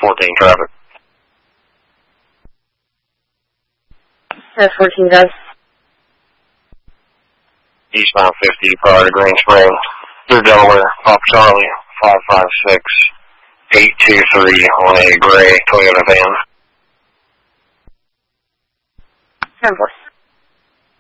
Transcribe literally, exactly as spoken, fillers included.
fourteen traffic. ten fourteen, guys. Eastbound fifty, prior to Green Springs. Through Delaware, Papa Charlie, five five six, eight two three on a gray Toyota van. ten four.